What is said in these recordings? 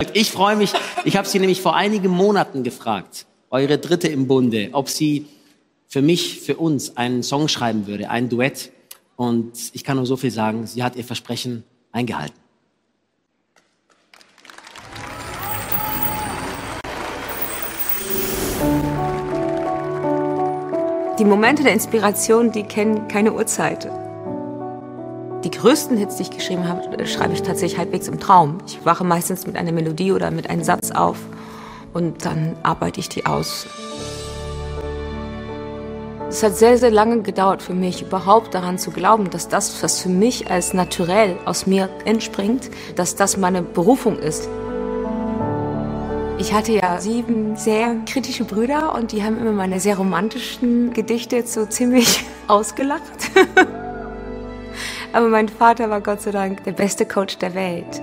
Ich freue mich, ich habe Sie nämlich vor einigen Monaten gefragt, eure Dritte im Bunde, ob sie für mich, für uns einen Song schreiben würde, ein Duett. Und ich kann nur so viel sagen, sie hat ihr Versprechen eingehalten. Die Momente der Inspiration, die kennen keine Uhrzeit. Die größten Hits, die ich geschrieben habe, schreibe ich tatsächlich halbwegs im Traum. Ich wache meistens mit einer Melodie oder mit einem Satz auf und dann arbeite ich die aus. Es hat sehr, sehr lange gedauert für mich, überhaupt daran zu glauben, dass das, was für mich als naturell aus mir entspringt, dass das meine Berufung ist. Ich hatte ja 7 sehr kritische Brüder und die haben immer meine sehr romantischen Gedichte so ziemlich ausgelacht. Aber mein Vater war Gott sei Dank der beste Coach der Welt.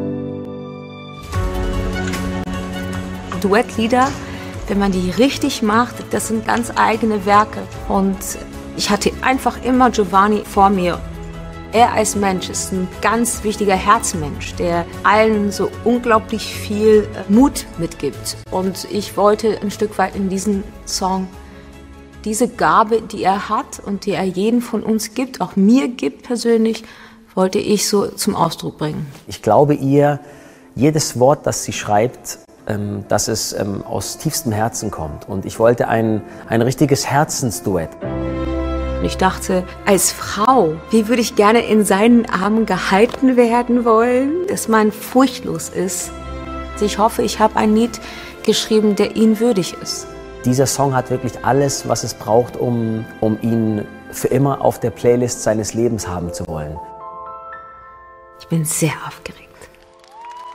Duettlieder, wenn man die richtig macht, das sind ganz eigene Werke. Und ich hatte einfach immer Giovanni vor mir. Er als Mensch ist ein ganz wichtiger Herzmensch, der allen so unglaublich viel Mut mitgibt. Und ich wollte ein Stück weit in diesem Song diese Gabe, die er hat und die er jedem von uns gibt, auch mir gibt persönlich, wollte ich so zum Ausdruck bringen. Ich glaube ihr, jedes Wort, das sie schreibt, dass es aus tiefstem Herzen kommt. Und ich wollte ein richtiges Herzensduett. Ich dachte, als Frau, wie würde ich gerne in seinen Armen gehalten werden wollen, dass man furchtlos ist. Ich hoffe, ich habe ein Lied geschrieben, der ihn würdig ist. Dieser Song hat wirklich alles, was es braucht, um ihn für immer auf der Playlist seines Lebens haben zu wollen. Ich bin sehr aufgeregt.